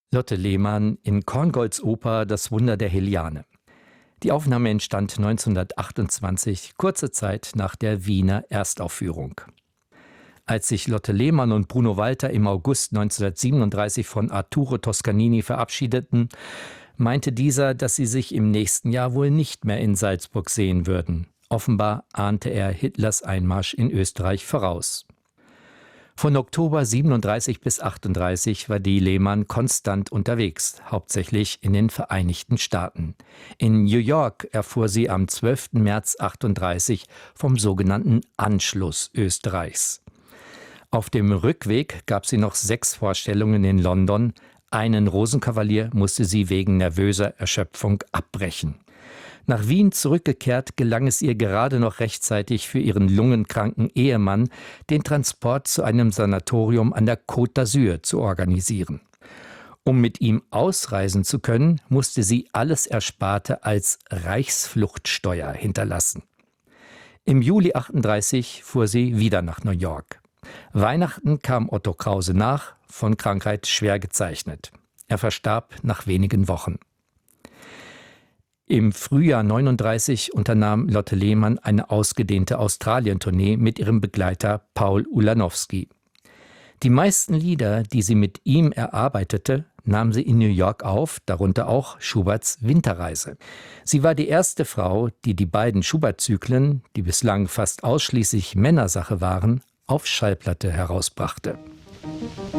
Lotte Lehmann in Korngolds Oper »Das Wunder der Heliane«. Die Aufnahme entstand 1928, kurze Zeit nach der Wiener Erstaufführung. Als sich Lotte Lehmann und Bruno Walter im August 1937 von Arturo Toscanini verabschiedeten, meinte dieser, dass sie sich im nächsten Jahr wohl nicht mehr in Salzburg sehen würden. Offenbar ahnte er Hitlers Einmarsch in Österreich voraus. Von Oktober 37 bis 38 war die Lehmann konstant unterwegs, hauptsächlich in den Vereinigten Staaten. In New York erfuhr sie am 12. März 38 vom sogenannten Anschluss Österreichs. Auf dem Rückweg gab sie noch 6 Vorstellungen in London. Einen Rosenkavalier musste sie wegen nervöser Erschöpfung abbrechen. Nach Wien zurückgekehrt, gelang es ihr gerade noch rechtzeitig für ihren lungenkranken Ehemann, den Transport zu einem Sanatorium an der Côte d'Azur zu organisieren. Um mit ihm ausreisen zu können, musste sie alles Ersparte als Reichsfluchtsteuer hinterlassen. Im Juli 38 fuhr sie wieder nach New York. Weihnachten kam Otto Krause nach, von Krankheit schwer gezeichnet. Er verstarb nach wenigen Wochen. Im Frühjahr 39 unternahm Lotte Lehmann eine ausgedehnte Australien-Tournee mit ihrem Begleiter Paul Ulanowski. Die meisten Lieder, die sie mit ihm erarbeitete, nahm sie in New York auf, darunter auch Schuberts Winterreise. Sie war die erste Frau, die die beiden Schubert-Zyklen, die bislang fast ausschließlich Männersache waren, auf Schallplatte herausbrachte.